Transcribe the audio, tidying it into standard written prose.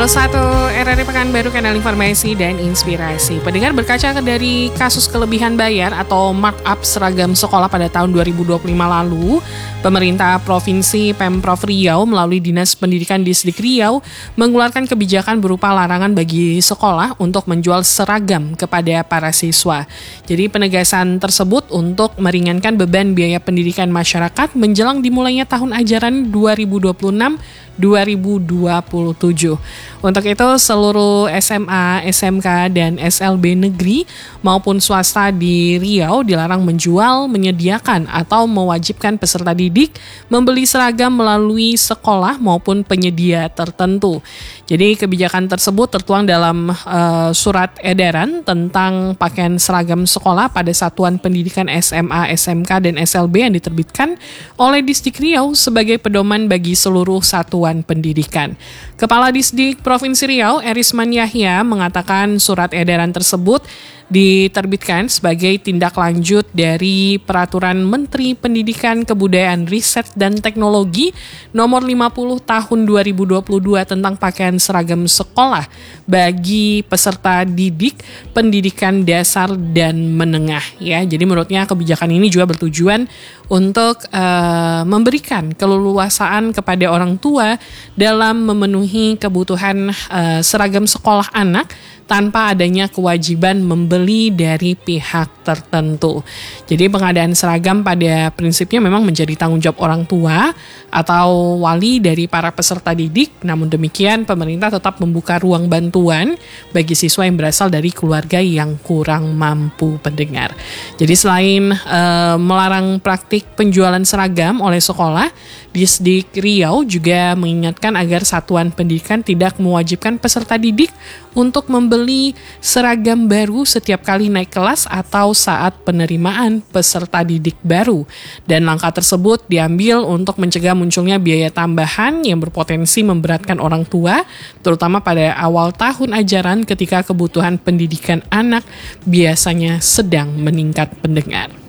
101 RRI Pekanbaru, kanal informasi dan inspirasi. Pendengar, berkaca dari kasus kelebihan bayar atau markup seragam sekolah pada tahun 2025 lalu, pemerintah Provinsi Pemprov Riau melalui Dinas Pendidikan Distrik Riau mengeluarkan kebijakan berupa larangan bagi sekolah untuk menjual seragam kepada para siswa. Jadi penegasan tersebut untuk meringankan beban biaya pendidikan masyarakat menjelang dimulainya tahun ajaran 2026-2027. Untuk itu, seluruh SMA, SMK, dan SLB negeri maupun swasta di Riau dilarang menjual, menyediakan, atau mewajibkan peserta didik membeli seragam melalui sekolah maupun penyedia tertentu. Jadi kebijakan tersebut tertuang dalam surat edaran tentang pakaian seragam sekolah pada satuan pendidikan SMA, SMK, dan SLB yang diterbitkan oleh Distrik Riau sebagai pedoman bagi seluruh satuan pendidikan. Kepala Disdik Provinsi Riau, Erisman Yahya, mengatakan surat edaran tersebut diterbitkan sebagai tindak lanjut dari Peraturan Menteri Pendidikan, Kebudayaan, Riset, dan Teknologi Nomor 50 Tahun 2022 tentang pakaian seragam sekolah bagi peserta didik pendidikan dasar dan menengah. Ya, jadi menurutnya kebijakan ini juga bertujuan untuk memberikan keleluasaan kepada orang tua dalam memenuhi kebutuhan seragam sekolah anak tanpa adanya kewajiban membeli dari pihak tertentu. Jadi pengadaan seragam pada prinsipnya memang menjadi tanggung jawab orang tua atau wali dari para peserta didik. Namun demikian, pemerintah tetap membuka ruang bantuan bagi siswa yang berasal dari keluarga yang kurang mampu, pendengar. Jadi selain melarang praktik penjualan seragam oleh sekolah, Disdik Riau juga mengingatkan agar satuan pendidikan tidak mewajibkan peserta didik untuk membeli seragam baru setiap kali naik kelas atau saat penerimaan peserta didik baru. Dan langkah tersebut diambil untuk mencegah munculnya biaya tambahan yang berpotensi memberatkan orang tua, terutama pada awal tahun ajaran ketika kebutuhan pendidikan anak biasanya sedang meningkat, pendengar.